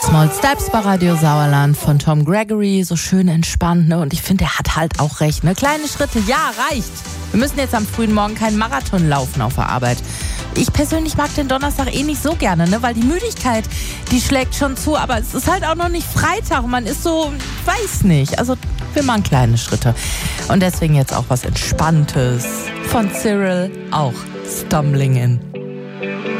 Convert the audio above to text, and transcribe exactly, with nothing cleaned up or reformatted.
Small Steps bei Radio Sauerland von Tom Gregory, so schön entspannt, ne? Und ich finde, er hat halt auch recht, ne? Kleine Schritte, ja, reicht. Wir müssen jetzt am frühen Morgen keinen Marathon laufen auf der Arbeit. Ich persönlich mag den Donnerstag eh nicht so gerne, ne? Weil die Müdigkeit, die schlägt schon zu, aber es ist halt auch noch nicht Freitag und man ist so, weiß nicht. Also wir machen kleine Schritte. Und deswegen jetzt auch was Entspanntes von Cyril, auch Stumbling In.